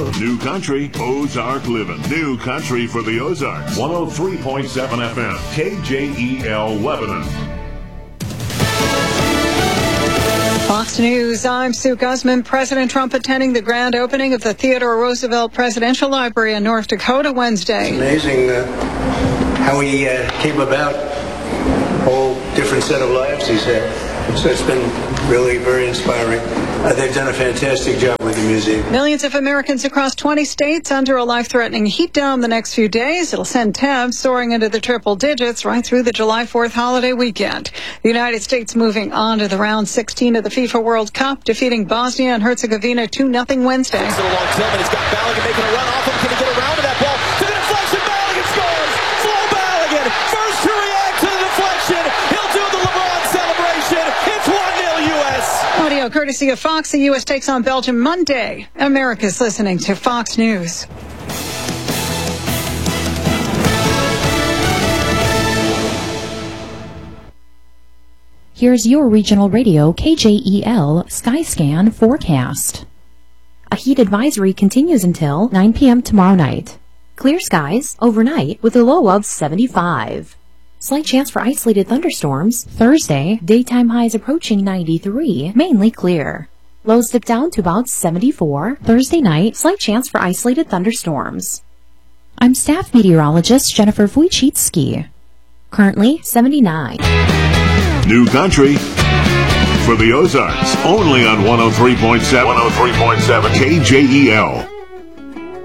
New Country, Ozark Living. New Country for the Ozarks. 103.7 FM, KJEL Lebanon. Fox News, I'm Sue Guzman. President Trump attending the grand opening of the Theodore Roosevelt Presidential Library in North Dakota Wednesday. It's amazing how he came about, a whole different set of lives he's had. So it's been really very inspiring. They've done a fantastic job with the museum. Millions of Americans across 20 states under a life-threatening heat dome the next few days. It'll send temps soaring into the triple digits right through the July 4th holiday weekend. The United States moving on to the round 16 of the FIFA World Cup, defeating Bosnia and Herzegovina 2-0 Wednesday. It's a long Tillman. He's got Balogun making a run off him. Can he get around to that ball? To the deflection, Balogun scores! Flo Balogun, first to react to the deflection. He'll do the LeBron celebration. It's 1-0 U.S. Audio courtesy of Fox. The U.S. takes on Belgium Monday. America's listening to Fox News. Here's your regional radio KJEL Skyscan forecast. A heat advisory continues until 9 p.m. tomorrow night. Clear skies overnight with a low of 75. Slight chance for isolated thunderstorms. Thursday, daytime highs approaching 93, mainly clear. Lows dip down to about 74. Thursday night, slight chance for isolated thunderstorms. I'm staff meteorologist Jennifer Wojcicki. Currently 79. New Country for the Ozarks. Only on 103.7 KJEL.